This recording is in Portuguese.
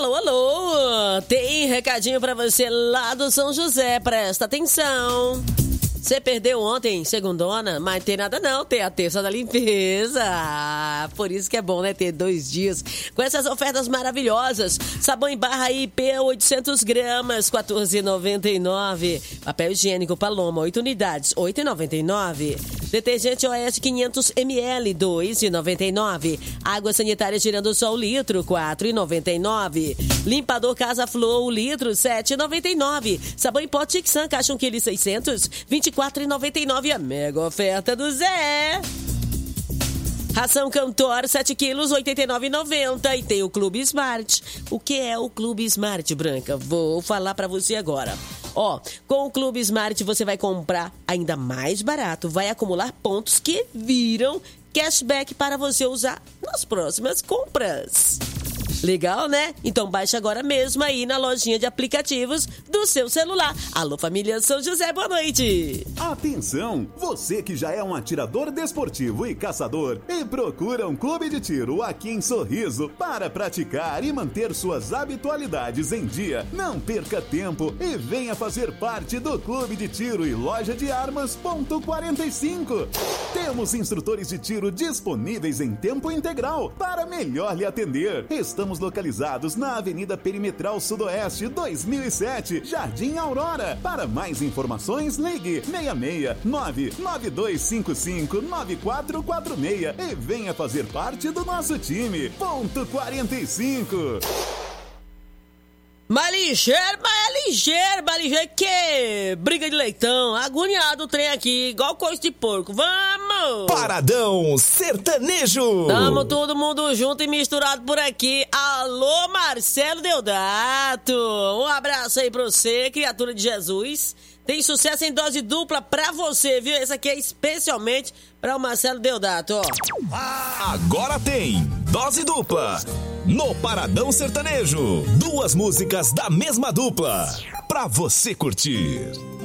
Alô, alô! Tem recadinho pra você lá do São José, presta atenção. Você perdeu ontem, segundona, mas tem nada não, tem a terça da limpeza. Por isso que é bom, né, ter 2 dias com essas ofertas maravilhosas. Sabão em barra IP 800 gramas, R$14,99. Papel higiênico Paloma, 8 unidades, R$8,99. Detergente OS 500 ml, R$2,99. Água sanitária girando só o litro, R$4,99. Limpador Casa Flor, o litro, R$7,99. Sabão em pó Tixan, caixa 1,6 kg, R$24,99. A mega oferta do Zé. Ração Cantor, 7 quilos, R$89,90. E tem o Clube Smart. O que é o Clube Smart, Branca? Vou falar pra você agora. Com o Clube Smart você vai comprar ainda mais barato. Vai acumular pontos que viram cashback para você usar nas próximas compras. Legal, né? Então baixa agora mesmo aí na lojinha de aplicativos do seu celular. Alô, família São José, boa noite! Atenção! Você que já é um atirador desportivo e caçador e procura um clube de tiro aqui em Sorriso para praticar e manter suas habitualidades em dia, não perca tempo e venha fazer parte do Clube de Tiro e Loja de Armas Ponto 45. Temos instrutores de tiro disponíveis em tempo integral para melhor lhe atender. Estamos localizados na Avenida Perimetral Sudoeste 2007, Jardim Aurora. Para mais informações, ligue 66992559446 e venha fazer parte do nosso time. Ponto 45. Mais ligeiro, que briga de leitão, agoniado o trem aqui, igual coisa de porco, vamos! Paradão Sertanejo! Tamo todo mundo junto e misturado por aqui, alô Marcelo Deodato, um abraço aí pra você, criatura de Jesus, tem sucesso em dose dupla pra você, viu? Esse aqui é especialmente pra o Marcelo Deodato, ó. Agora tem dose dupla no Paradão Sertanejo. 2 músicas da mesma dupla pra você curtir.